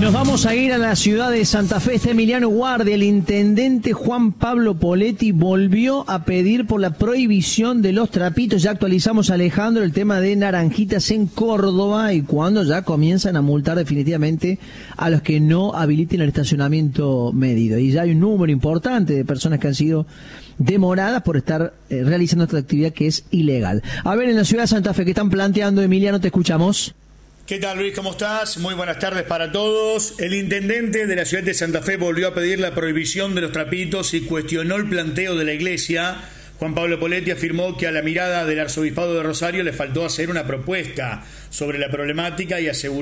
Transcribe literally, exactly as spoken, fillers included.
Nos vamos a ir a la ciudad de Santa Fe. Está Emiliano Guardia. El intendente Juan Pablo Poletti volvió a pedir por la prohibición de los trapitos. Ya actualizamos, Alejandro, el tema de Naranjitas en Córdoba y cuando ya comienzan a multar definitivamente a los que no habiliten el estacionamiento medido. Y ya hay un número importante de personas que han sido demoradas por estar eh, realizando esta actividad que es ilegal. A ver, en la ciudad de Santa Fe, ¿qué están planteando? Emiliano, te escuchamos. ¿Qué tal, Luis? ¿Cómo estás? Muy buenas tardes para todos. El intendente de la ciudad de Santa Fe volvió a pedir la prohibición de los trapitos y cuestionó el planteo de la iglesia. Juan Pablo Poletti afirmó que a la mirada del arzobispado de Rosario le faltó hacer una propuesta sobre la problemática y aseguró